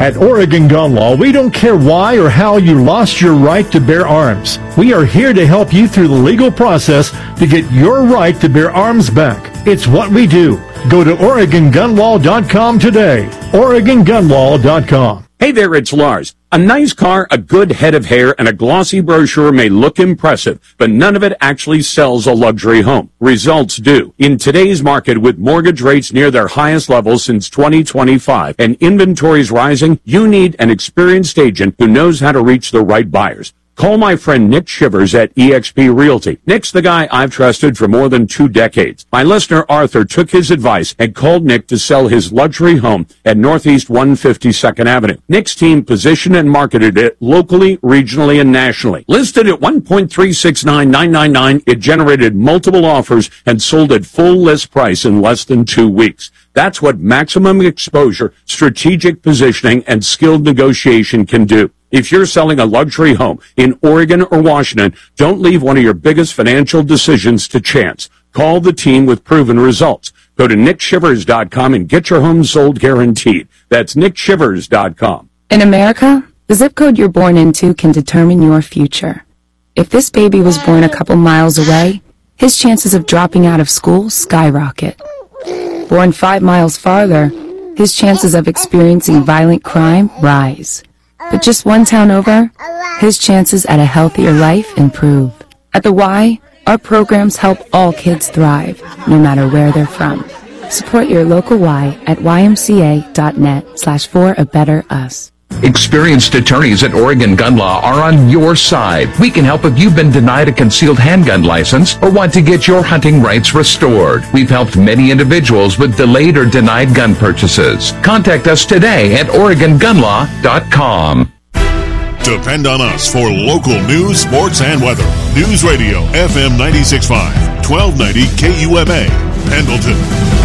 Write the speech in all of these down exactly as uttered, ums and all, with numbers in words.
At Oregon Gun Law, we don't care why or how you lost your right to bear arms. We are here to help you through the legal process to get your right to bear arms back. It's what we do. Go to Oregon Gun Law dot com today. Oregon Gun Law dot com. Hey there, it's Lars. A nice car, a good head of hair, and a glossy brochure may look impressive, but none of it actually sells a luxury home. Results do. In today's market, with mortgage rates near their highest level since twenty twenty-five and inventories rising, you need an experienced agent who knows how to reach the right buyers. Call my friend Nick Shivers at eXp Realty. Nick's the guy I've trusted for more than two decades. My listener Arthur took his advice and called Nick to sell his luxury home at Northeast one hundred fifty-second Avenue. Nick's team positioned and marketed it locally, regionally, and nationally. Listed at one point three six nine nine nine nine, it generated multiple offers and sold at full list price in less than two weeks. That's what maximum exposure, strategic positioning, and skilled negotiation can do. If you're selling a luxury home in Oregon or Washington, don't leave one of your biggest financial decisions to chance. Call the team with proven results. Go to nick shivers dot com and get your home sold guaranteed. That's nick shivers dot com. In America, the zip code you're born into can determine your future. If this baby was born a couple miles away, his chances of dropping out of school skyrocket. Born five miles farther, his chances of experiencing violent crime rise. But just one town over, his chances at a healthier life improve. At the Y, our programs help all kids thrive, no matter where they're from. Support your local Y at y m c a dot net slash for a better us. Experienced attorneys at Oregon Gun Law are on your side. We can help if you've been denied a concealed handgun license or want to get your hunting rights restored. We've helped many individuals with delayed or denied gun purchases. Contact us today at Oregon Gun Law dot com. Depend on us for local news, sports, and weather. News Radio F M ninety-six point five, twelve ninety K U M A, Pendleton.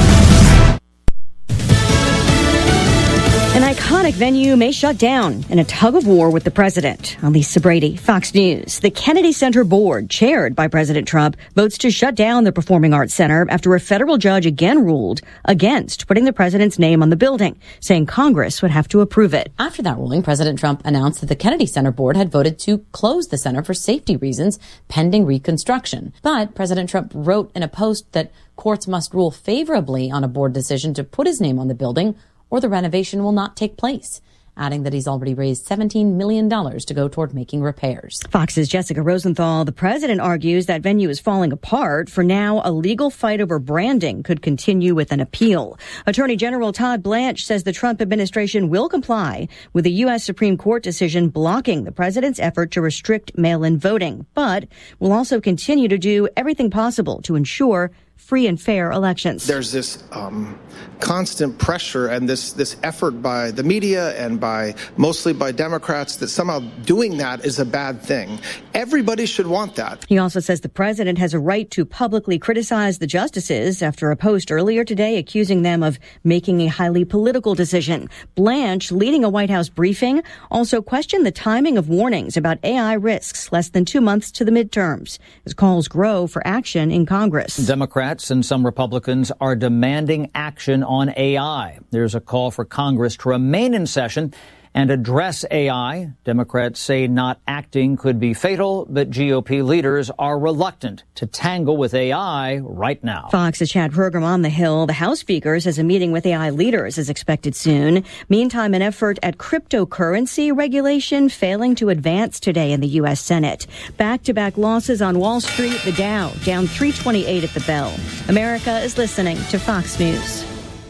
An iconic venue may shut down in a tug-of-war with the president. I'm Lisa Brady, Fox News. The Kennedy Center Board, chaired by President Trump, votes to shut down the Performing Arts Center after a federal judge again ruled against putting the president's name on the building, saying Congress would have to approve it. After that ruling, President Trump announced that the Kennedy Center Board had voted to close the center for safety reasons pending reconstruction. But President Trump wrote in a post that courts must rule favorably on a board decision to put his name on the building, or the renovation will not take place, adding that he's already raised seventeen million dollars to go toward making repairs. Fox's Jessica Rosenthal. The president argues that venue is falling apart. For now, a legal fight over branding could continue with an appeal. Attorney General Todd Blanche says the Trump administration will comply with a U S Supreme Court decision blocking the president's effort to restrict mail-in voting, but will also continue to do everything possible to ensure free and fair elections. There's this um, constant pressure and this this effort by the media and by mostly by Democrats that somehow doing that is a bad thing. Everybody should want that. He also says the president has a right to publicly criticize the justices after a post earlier today accusing them of making a highly political decision. Blanche, leading a White House briefing, also questioned the timing of warnings about A I risks less than two months to the midterms as calls grow for action in Congress. Democrats and some Republicans are demanding action on A I. There's a call for Congress to remain in session and address A I. Democrats say not acting could be fatal, but G O P leaders are reluctant to tangle with A I right now. Fox's Chad Pergram on the Hill. The House Speaker says a meeting with A I leaders is expected soon. Meantime, an effort at cryptocurrency regulation failing to advance today in the U S Senate. Back-to-back losses on Wall Street. The Dow down three twenty-eight at the bell. America is listening to Fox News.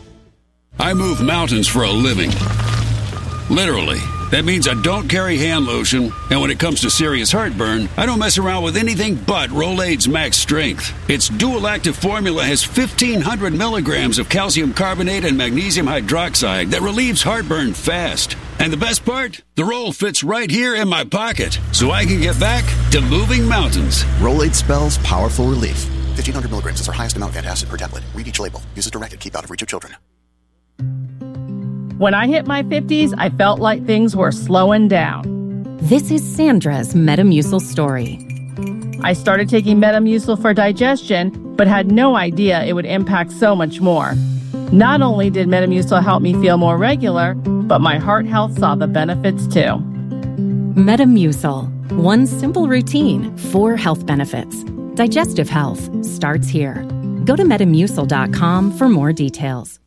I move mountains for a living. Literally. That means I don't carry hand lotion, and when it comes to serious heartburn, I don't mess around with anything but Rolaids Max Strength. Its dual-active formula has fifteen hundred milligrams of calcium carbonate and magnesium hydroxide that relieves heartburn fast. And the best part? The roll fits right here in my pocket, so I can get back to moving mountains. Rolaids spells powerful relief. fifteen hundred milligrams is our highest amount of antacid per tablet. Read each label. Use as directed. Keep out of reach of children. When I hit my fifties, I felt like things were slowing down. This is Sandra's Metamucil story. I started taking Metamucil for digestion, but had no idea it would impact so much more. Not only did Metamucil help me feel more regular, but my heart health saw the benefits too. Metamucil. One simple routine, four health benefits. Digestive health starts here. Go to metamucil dot com for more details.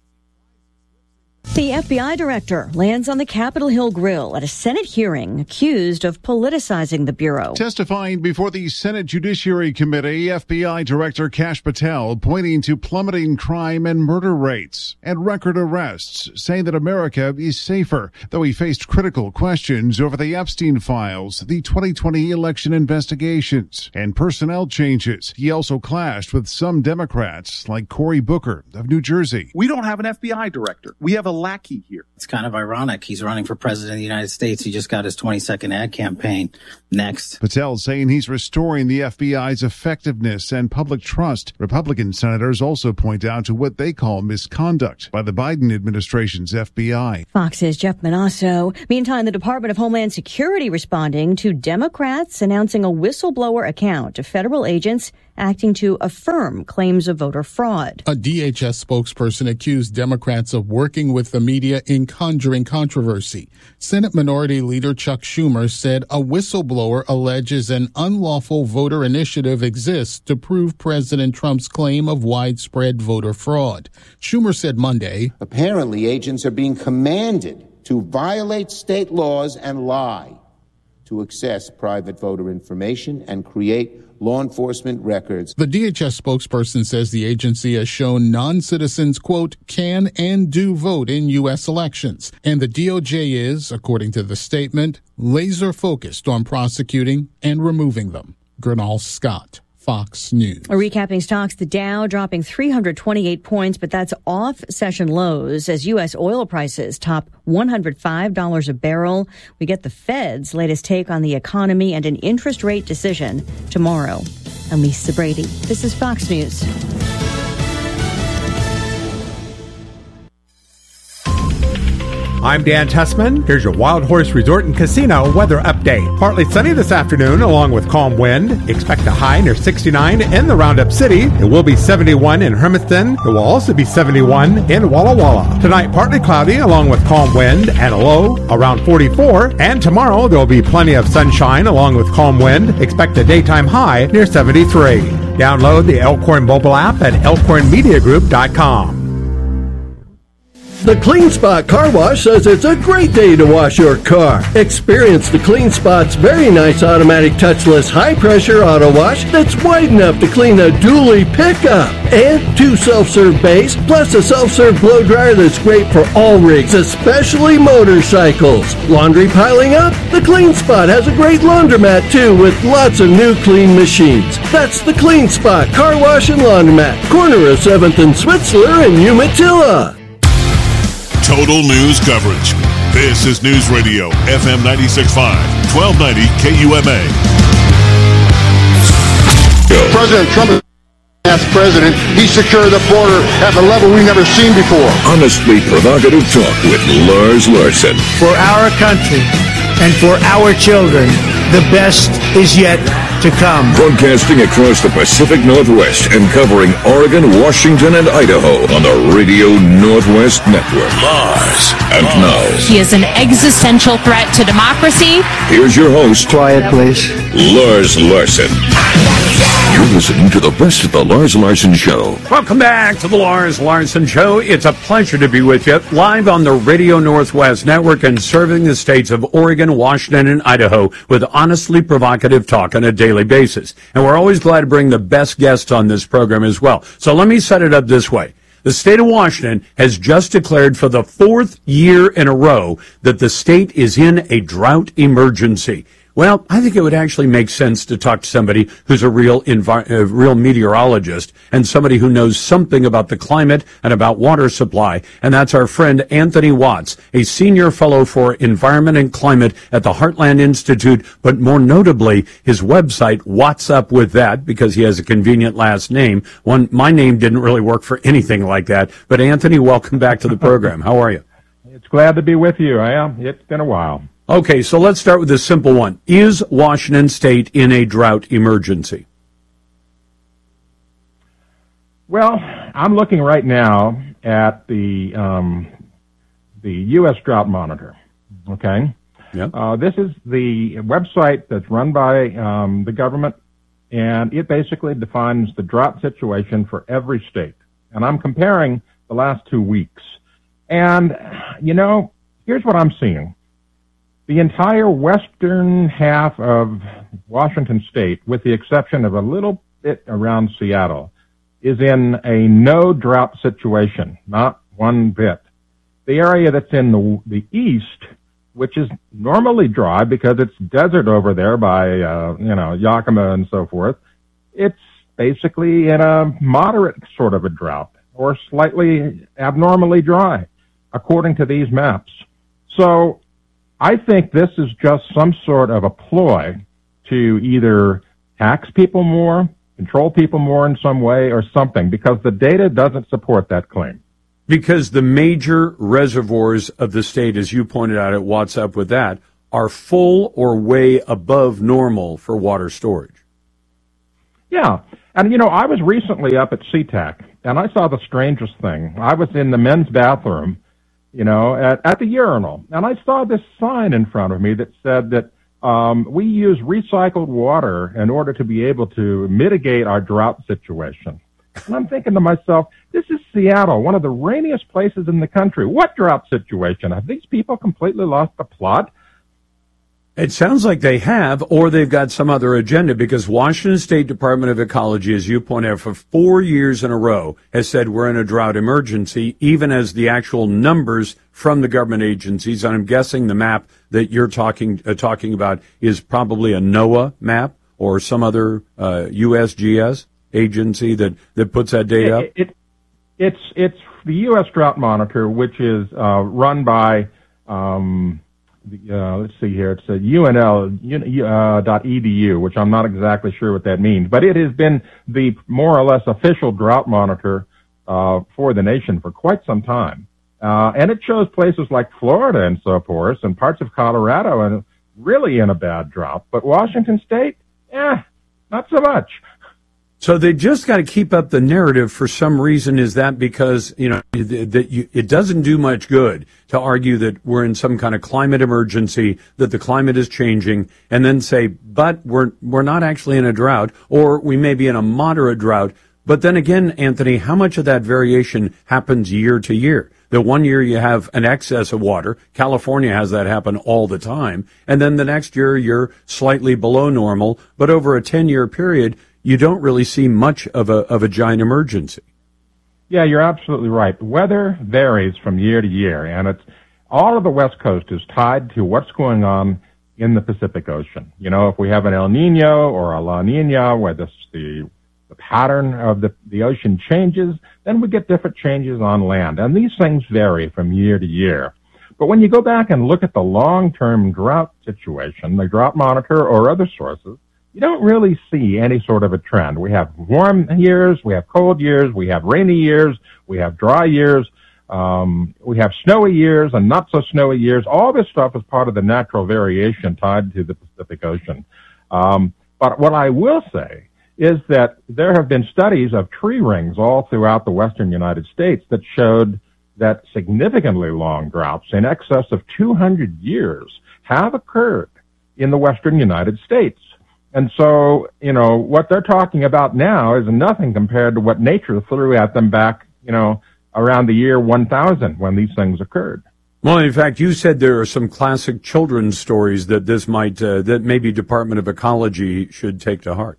The F B I director lands on the Capitol Hill Grill at a Senate hearing accused of politicizing the Bureau. Testifying before the Senate Judiciary Committee, F B I Director Kash Patel pointing to plummeting crime and murder rates and record arrests, saying that America is safer, though he faced critical questions over the Epstein files, the twenty twenty election investigations, and personnel changes. He also clashed with some Democrats, like Cory Booker of New Jersey. We don't have an F B I director. We have a lackey here. It's kind of ironic. He's running for president of the United States. He just got his twenty-second ad campaign. Next. Patel saying he's restoring the F B I's effectiveness and public trust. Republican senators also point out to what they call misconduct by the Biden administration's F B I. Fox's Jeff Manasso. Meantime, the Department of Homeland Security responding to Democrats announcing a whistleblower account of federal agents acting to affirm claims of voter fraud. A D H S spokesperson accused Democrats of working with the media in conjuring controversy. Senate Minority Leader Chuck Schumer said a whistleblower alleges an unlawful voter initiative exists to prove President Trump's claim of widespread voter fraud. Schumer said Monday, apparently agents are being commanded to violate state laws and lie to access private voter information and create law enforcement records. The D H S spokesperson says the agency has shown non-citizens, quote, can and do vote in U S elections. And the D O J is, according to the statement, laser focused on prosecuting and removing them. Gernal Scott, Fox News. Recapping stocks, the Dow dropping three hundred twenty-eight points, but that's off session lows as U S oil prices top one hundred five dollars a barrel. We get the Fed's latest take on the economy and an interest rate decision tomorrow. I'm Lisa Brady. This is Fox News. I'm Dan Tessman. Here's your Wild Horse Resort and Casino weather update. Partly sunny this afternoon along with calm wind. Expect a high near sixty-nine in the Roundup City. It will be seventy-one in Hermiston. It will also be seventy-one in Walla Walla. Tonight, partly cloudy along with calm wind and a low around forty-four. And tomorrow, there will be plenty of sunshine along with calm wind. Expect a daytime high near seventy-three. Download the Elkhorn mobile app at elkhorn media group dot com. The Clean Spot Car Wash says it's a great day to wash your car. Experience the Clean Spot's very nice automatic touchless high-pressure auto wash that's wide enough to clean a dually pickup. And two self-serve bays, plus a self-serve blow dryer that's great for all rigs, especially motorcycles. Laundry piling up? The Clean Spot has a great laundromat too with lots of new clean machines. That's the Clean Spot Car Wash and Laundromat, corner of seventh and Switzler in Umatilla. Total news coverage. This is News Radio, F M ninety-six point five, twelve ninety K U M A. President Trump as president, he secured the border at a level we've never seen before. Honestly provocative talk with Lars Larson. For our country and for our children, the best is yet to come. Broadcasting across the Pacific Northwest and covering Oregon, Washington, and Idaho on the Radio Northwest Network. Lars. And now, he is an existential threat to democracy. Here's your host. Quiet, please. Lars Larson. You're listening to the best of the Lars Larson Show. Welcome back to the Lars Larson Show. It's a pleasure to be with you live on the Radio Northwest Network and serving the states of Oregon, Washington, and Idaho with honestly provocative talk on a daily basis. And we're always glad to bring the best guests on this program as well. So let me set it up this way. The state of Washington has just declared for the fourth year in a row that the state is in a drought emergency. Well, I think it would actually make sense to talk to somebody who's a real envi- a real meteorologist and somebody who knows something about the climate and about water supply. And that's our friend Anthony Watts, a senior fellow for environment and climate at the Heartland Institute, but more notably, his website, What's Up With That, because he has a convenient last name. One, my name didn't really work for anything like that. But Anthony, welcome back to the program. How are you? It's glad to be with you. I am. It's been a while. Okay, so let's start with this simple one. Is Washington State in a drought emergency? Well, I'm looking right now at the um, the U S Drought Monitor. Okay, yeah. Uh, this is the website that's run by um, the government, and it basically defines the drought situation for every state. And I'm comparing the last two weeks. And, you know, here's what I'm seeing. The entire western half of Washington state, with the exception of a little bit around Seattle, is in a no drought situation, not one bit. The area that's in the, the east, which is normally dry because it's desert over there by, uh, you know, Yakima and so forth, it's basically in a moderate sort of a drought or slightly abnormally dry, according to these maps. So I think this is just some sort of a ploy to either tax people more, control people more in some way, or something, because the data doesn't support that claim. Because the major reservoirs of the state, as you pointed out at What's Up With That, are full or way above normal for water storage. Yeah. And, you know, I was recently up at SeaTac, and I saw the strangest thing. I was in the men's bathroom, you know, at, at the urinal, and I saw this sign in front of me that said that um, we use recycled water in order to be able to mitigate our drought situation. And I'm thinking to myself, this is Seattle, one of the rainiest places in the country. What drought situation? Have these people completely lost the plot? It sounds like they have, or they've got some other agenda, because Washington State Department of Ecology, as you point out, for four years in a row has said we're in a drought emergency, even as the actual numbers from the government agencies, and I'm guessing the map that you're talking uh, talking about is probably a NOAA map or some other uh, U S G S agency that, that puts that data up? It, it, it's, it's the U S Drought Monitor, which is uh, run by... Um, Uh, let's see here. It's a U N L uh, dot E D U, which I'm not exactly sure what that means, but it has been the more or less official drought monitor uh, for the nation for quite some time, uh, and it shows places like Florida and so forth, and parts of Colorado, and really in a bad drought. But Washington State, eh, not so much. So they just got to keep up the narrative for some reason. Is that because, you know, that you, it doesn't do much good to argue that we're in some kind of climate emergency, that the climate is changing, and then say, but we're, we're not actually in a drought, or we may be in a moderate drought. But then again, Anthony, how much of that variation happens year to year? That one year you have an excess of water. California has that happen all the time. And then the next year you're slightly below normal. But over a ten-year period, you don't really see much of a of a giant emergency. Yeah, you're absolutely right. Weather varies from year to year, and it's all of the West Coast is tied to what's going on in the Pacific Ocean. You know, if we have an El Nino or a La Nina, where this, the the pattern of the the ocean changes, then we get different changes on land, and these things vary from year to year. But when you go back and look at the long-term drought situation, the drought monitor or other sources, you don't really see any sort of a trend. We have warm years, we have cold years, we have rainy years, we have dry years, um, we have snowy years and not so snowy years. All this stuff is part of the natural variation tied to the Pacific Ocean. Um, but what I will say is that there have been studies of tree rings all throughout the western United States that showed that significantly long droughts, in excess of two hundred years, have occurred in the western United States. And so, you know, what they're talking about now is nothing compared to what nature threw at them back, you know, around the year one thousand when these things occurred. Well, in fact, you said there are some classic children's stories that this might, uh, that maybe Department of Ecology should take to heart.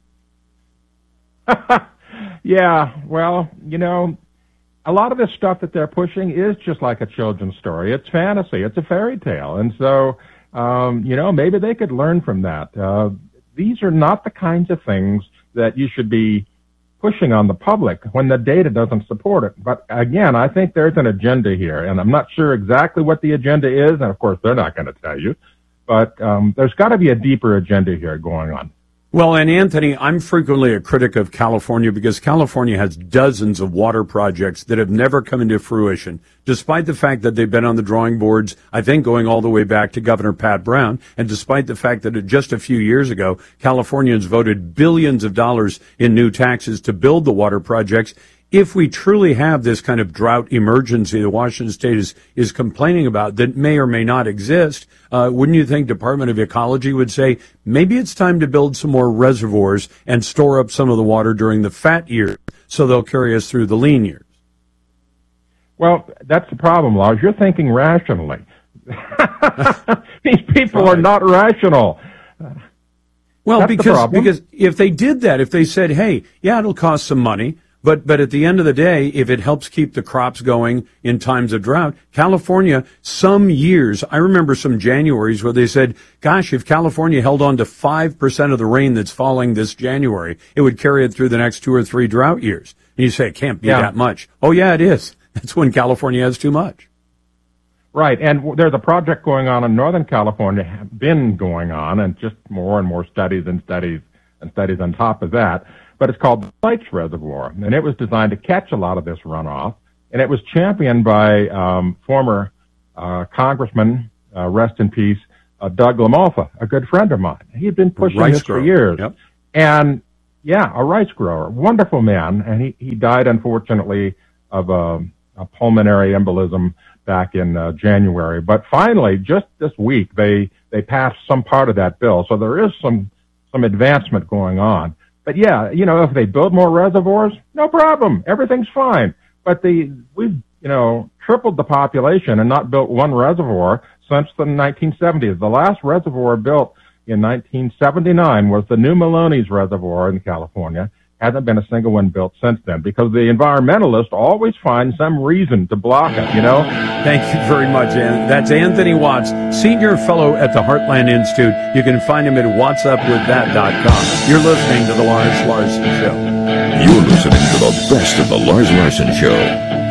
Yeah, well, you know, a lot of this stuff that they're pushing is just like a children's story. It's fantasy. It's a fairy tale. And so, um, you know, maybe they could learn from that. Uh, These are not the kinds of things that you should be pushing on the public when the data doesn't support it. But again, I think there's an agenda here, and I'm not sure exactly what the agenda is, and of course they're not going to tell you, but um, there's got to be a deeper agenda here going on. Well, and Anthony, I'm frequently a critic of California because California has dozens of water projects that have never come into fruition, despite the fact that they've been on the drawing boards, I think going all the way back to Governor Pat Brown, and despite the fact that just a few years ago, Californians voted billions of dollars in new taxes to build the water projects. if we truly have this kind of drought emergency that Washington State is, is complaining about that may or may not exist, uh, wouldn't you think Department of Ecology would say, maybe it's time to build some more reservoirs and store up some of the water during the fat years so they'll carry us through the lean years? Well, that's the problem, Lars. You're thinking rationally. These people right. are not rational. Well, that's because because if they did that, if they said, hey, yeah, it'll cost some money, but but at the end of the day, if it helps keep the crops going in times of drought, California, some years, I remember some Januaries where they said, gosh, if California held on to five percent of the rain that's falling this January, it would carry it through the next two or three drought years. And you say, it can't be yeah. that much. Oh, yeah, it is. That's when California has too much. Right, and there's a project going on in Northern California, been going on, and just more and more studies and studies and studies on top of that. But it's called the Lakes Reservoir, and it was designed to catch a lot of this runoff. And it was championed by um, former uh, Congressman, uh, rest in peace, uh, Doug LaMalfa, a good friend of mine. He had been pushing rice this grower. for years. Yep. And yeah, a rice grower, wonderful man, and he he died unfortunately of a, a pulmonary embolism back in uh, January. But finally, just this week, they, they passed some part of that bill. So there is some, some advancement going on. But yeah, you know, if they build more reservoirs, no problem. Everything's fine. But the, we've, you know, tripled the population and not built one reservoir since the nineteen seventies. The last reservoir built in nineteen seventy-nine was the New Melones Reservoir in California. Hasn't been a single one built since then because the environmentalists always find some reason to block it, you know? Thank you very much, Anthony. That's Anthony Watts, Senior Fellow at the Heartland Institute. You can find him at whats up with that dot com. You're listening to The Lars Larson Show. You're listening to the best of The Lars Larson Show.